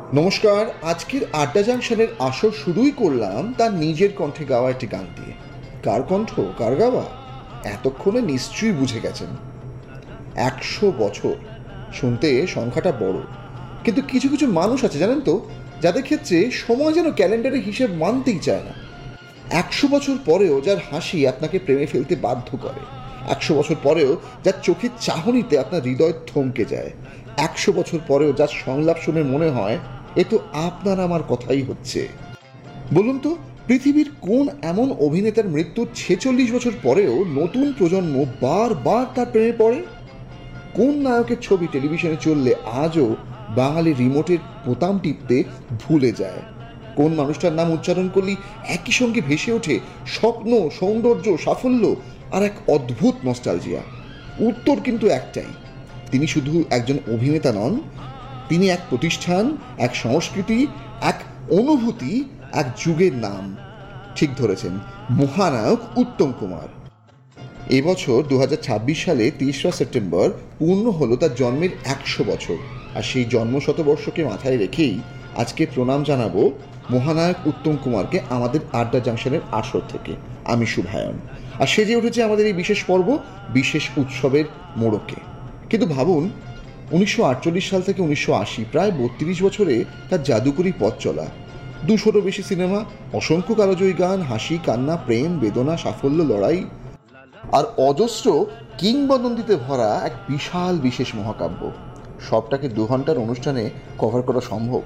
নমস্কার। আজকের আড্ডা জাংশনের আসর শুরুই করলাম তার নিজের কণ্ঠে গাওয়া একটি গান দিয়ে। কার কণ্ঠ, কার গাওয়া, এতক্ষণে নিশ্চয়ই বুঝে গেছেন। 100 বছর শুনতে সংখ্যাটা বড়, কিন্তু কিছু কিছু মানুষ আছে জানেন তো, যাদের ক্ষেত্রে সময় যেন ক্যালেন্ডারের হিসেব মানতেই চায় না। 100 বছর পরেও যার হাসি আপনাকে প্রেমে ফেলতে বাধ্য করে, 100 বছর পরেও যার চোখের চাহনিতে আপনার হৃদয় থমকে যায়, 100 বছর পরেও যার সংলাপ শুনে মনে হয় এ তো আপনার আমার কথাই হচ্ছে। বলুন তো, পৃথিবীর কোন এমন অভিনেতার মৃত্যুর 46 বছর পরেও নতুন প্রজন্ম বারবার তার প্রেমে পড়ে? কোন নায়কের ছবি টেলিভিশনে চললে আজও বাঙালি রিমোটের বোতাম টিপতে ভুলে যায়? কোন মানুষটার নাম উচ্চারণ করলেই একই সঙ্গে ভেসে ওঠে স্বপ্ন, সৌন্দর্য, সাফল্য আর এক অদ্ভুত নস্টালজিয়া? উত্তর কিন্তু একটাই, তিনি শুধু একজন অভিনেতা নন, তিনি এক প্রতিষ্ঠান, এক সংস্কৃতি, এক অনুভূতি, এক যুগের নাম। ঠিক ধরেছেন, মহানায়ক উত্তম কুমার। এবছর 2026 সালে 30 সেপ্টেম্বর পূর্ণ হলো তার জন্মের 100 বছর। আর সেই জন্ম শতবর্ষকে মাথায় রেখেই আজকে প্রণাম জানাবো মহানায়ক উত্তম কুমারকে আমাদের আড্ডা জাংশনের আসর থেকে। আমি শুভায়ন, আর সেজে উঠেছে আমাদের এই বিশেষ পর্ব, বিশেষ উৎসবের মোড়কে। কিন্তু ভাবুন, 1948 সাল থেকে 1980, প্রায় 32 বছরে তার জাদুকরী পথ চলা, 200রও বেশি সিনেমা, অসংখ্য কালজয়ী গান, হাসি কান্না, প্রেম বেদনা, সাফল্য, লড়াই আর অজস্র কিংবদন্তিতে ভরা এক বিশাল বিশেষ মহাকাব্য। সবটাকে 2 ঘন্টার অনুষ্ঠানে কভার করা সম্ভব?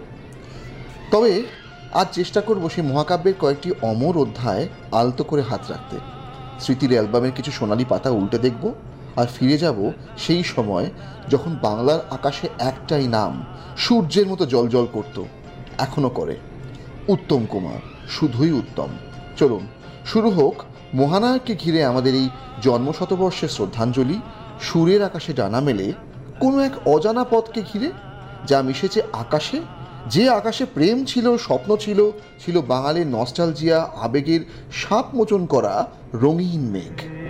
তবে আজ চেষ্টা করব সেই মহাকাব্যের কয়েকটি অমর অধ্যায় আলতো করে হাত রাখতে। স্মৃতির অ্যালবামের কিছু সোনালি পাতা উল্টে দেখব, আর ফিরে যাব সেই সময় যখন বাংলার আকাশে একটাই নাম সূর্যের মতো জ্বলজ্বল করত, এখনো করে, উত্তম কুমার, শুধুই উত্তম। চলুন শুরু হোক মহানায়ককে ঘিরে আমাদের এই জন্মশতবর্ষের শ্রদ্ধাঞ্জলি। সুরের আকাশে ডানা মেলে কোনো এক অজানা পথকে ঘিরে, যা মিশেছে আকাশে, যে আকাশে প্রেম ছিল, স্বপ্ন ছিল, ছিল বাঙালির নস্টালজিয়া, আবেগের সাপ মোচন করা রঙিন মেঘ।